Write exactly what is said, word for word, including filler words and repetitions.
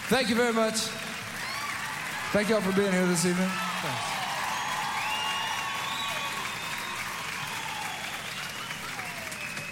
Thank you very much. Thank y'all for being here this evening. Thanks.